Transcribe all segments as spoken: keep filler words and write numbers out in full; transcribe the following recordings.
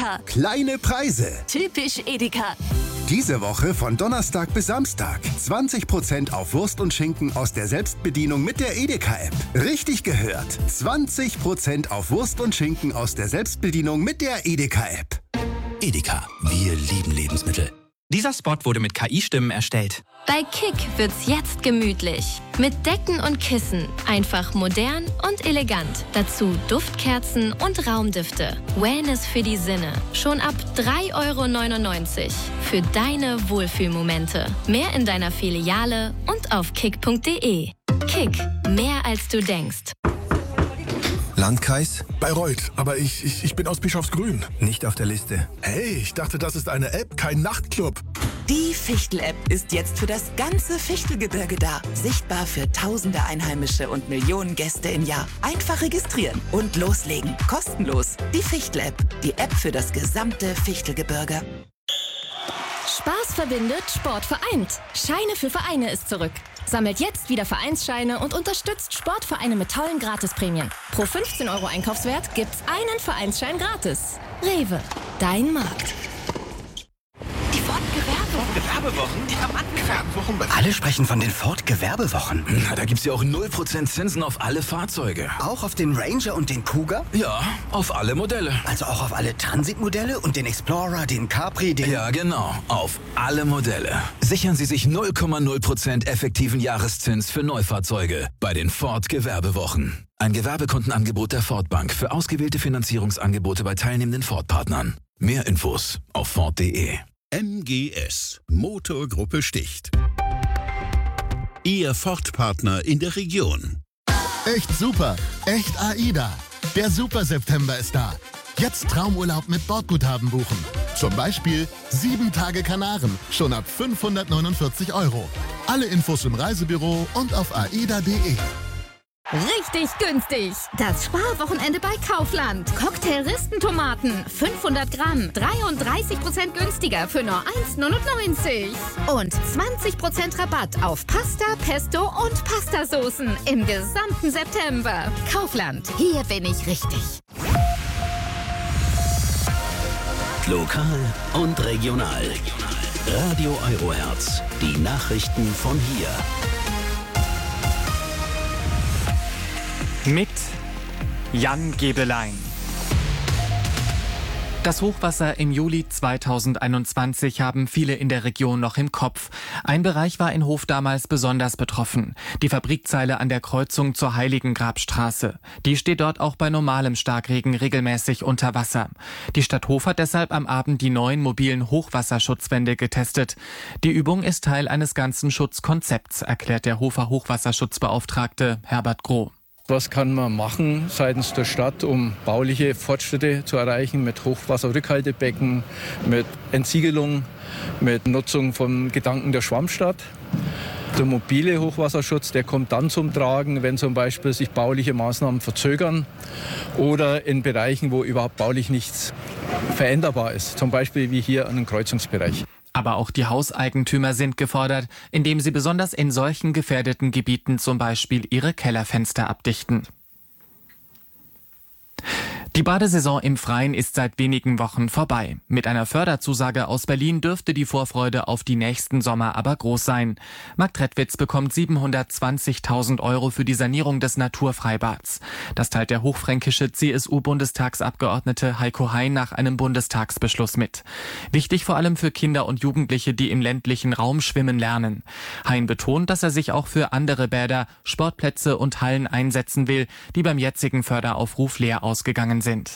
Edeka. Kleine Preise. Typisch Edeka. Diese Woche von Donnerstag bis Samstag. zwanzig Prozent auf Wurst und Schinken aus der Selbstbedienung mit der Edeka-App. Richtig gehört. zwanzig Prozent auf Wurst und Schinken aus der Selbstbedienung mit der Edeka-App. Edeka, wir lieben Lebensmittel. Dieser Spot wurde mit K I-Stimmen erstellt. Bei Kick wird's jetzt gemütlich. Mit Decken und Kissen. Einfach modern und elegant. Dazu Duftkerzen und Raumdüfte. Wellness für die Sinne. Schon ab drei Euro neunundneunzig. Für deine Wohlfühlmomente. Mehr in deiner Filiale und auf kick punkt de. Kick. Mehr als du denkst. Landkreis? Bayreuth, aber ich, ich, ich bin aus Bischofsgrün. Nicht auf der Liste. Hey, ich dachte, das ist eine App, kein Nachtclub. Die Fichtel-App ist jetzt für das ganze Fichtelgebirge da. Sichtbar für tausende Einheimische und Millionen Gäste im Jahr. Einfach registrieren und loslegen. Kostenlos. Die Fichtel-App. Die App für das gesamte Fichtelgebirge. Spaß verbindet, Sport vereint. Scheine für Vereine ist zurück. Sammelt jetzt wieder Vereinsscheine und unterstützt Sportvereine mit tollen Gratisprämien. Pro fünfzehn Euro Einkaufswert gibt's einen Vereinsschein gratis. Rewe, dein Markt. Die Ford-Gewerbewochen. Die Rabattgewerbewochen. Alle sprechen von den Ford-Gewerbewochen. Na, da gibt's ja auch null Prozent Zinsen auf alle Fahrzeuge. Auch auf den Ranger und den Cougar? Ja, auf alle Modelle. Also auch auf alle Transit-Modelle und den Explorer, den Capri, den... Ja, genau. Auf alle Modelle. Sichern Sie sich null Komma null Prozent effektiven Jahreszins für Neufahrzeuge bei den Ford-Gewerbewochen. Ein Gewerbekundenangebot der Ford Bank für ausgewählte Finanzierungsangebote bei teilnehmenden Ford-Partnern. Mehr Infos auf ford punkt de. M G S, Motorgruppe Sticht. Ihr Ford-Partner in der Region. Echt super, echt AIDA. Der Super-September ist da. Jetzt Traumurlaub mit Bordguthaben buchen. Zum Beispiel sieben Tage Kanaren, schon ab fünfhundertneunundvierzig Euro. Alle Infos im Reisebüro und auf aida punkt de. Richtig günstig. Das Sparwochenende bei Kaufland. Cocktail-Ristentomaten, fünfhundert Gramm, dreiunddreißig Prozent günstiger für nur eins neunundneunzig. Und zwanzig Prozent Rabatt auf Pasta, Pesto und Pastasoßen im gesamten September. Kaufland, hier bin ich richtig. Lokal und regional. Radio Eurohertz. Die Nachrichten von hier. Mit Jan Gebelein. Das Hochwasser im Juli zweitausendeinundzwanzig haben viele in der Region noch im Kopf. Ein Bereich war in Hof damals besonders betroffen. Die Fabrikzeile an der Kreuzung zur Heiligengrabstraße. Die steht dort auch bei normalem Starkregen regelmäßig unter Wasser. Die Stadt Hof hat deshalb am Abend die neuen mobilen Hochwasserschutzwände getestet. Die Übung ist Teil eines ganzen Schutzkonzepts, erklärt der Hofer Hochwasserschutzbeauftragte Herbert Groh. Was kann man machen seitens der Stadt, um bauliche Fortschritte zu erreichen mit Hochwasserrückhaltebecken, mit Entsiegelung, mit Nutzung von Gedanken der Schwammstadt? Der mobile Hochwasserschutz, der kommt dann zum Tragen, wenn zum Beispiel sich bauliche Maßnahmen verzögern oder in Bereichen, wo überhaupt baulich nichts veränderbar ist, zum Beispiel wie hier an einem Kreuzungsbereich. Aber auch die Hauseigentümer sind gefordert, indem sie besonders in solchen gefährdeten Gebieten zum Beispiel ihre Kellerfenster abdichten. Die Badesaison im Freien ist seit wenigen Wochen vorbei. Mit einer Förderzusage aus Berlin dürfte die Vorfreude auf die nächsten Sommer aber groß sein. Marc Trettwitz bekommt siebenhundertzwanzigtausend Euro für die Sanierung des Naturfreibads. Das teilt der hochfränkische C S U-Bundestagsabgeordnete Heiko Hein nach einem Bundestagsbeschluss mit. Wichtig vor allem für Kinder und Jugendliche, die im ländlichen Raum schwimmen lernen. Hein betont, dass er sich auch für andere Bäder, Sportplätze und Hallen einsetzen will, die beim jetzigen Förderaufruf leer ausgegangen sind.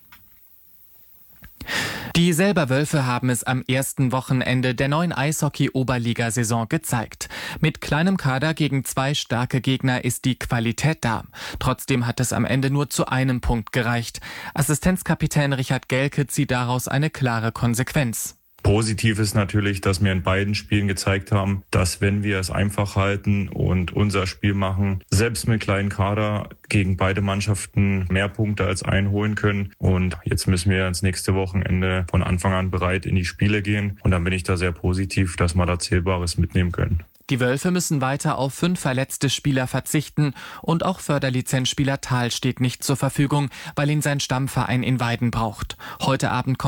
Die Selberwölfe haben es am ersten Wochenende der neuen Eishockey-Oberligasaison gezeigt. Mit kleinem Kader gegen zwei starke Gegner ist die Qualität da. Trotzdem hat es am Ende nur zu einem Punkt gereicht. Assistenzkapitän Richard Gelke zieht daraus eine klare Konsequenz. Positiv ist natürlich, dass wir in beiden Spielen gezeigt haben, dass wenn wir es einfach halten und unser Spiel machen, selbst mit kleinen Kader gegen beide Mannschaften mehr Punkte als einholen können. Und jetzt müssen wir ins nächste Wochenende von Anfang an bereit in die Spiele gehen. Und dann bin ich da sehr positiv, dass wir da Zählbares mitnehmen können. Die Wölfe müssen weiter auf fünf verletzte Spieler verzichten und auch Förderlizenzspieler Thal steht nicht zur Verfügung, weil ihn sein Stammverein in Weiden braucht. Heute Abend kommt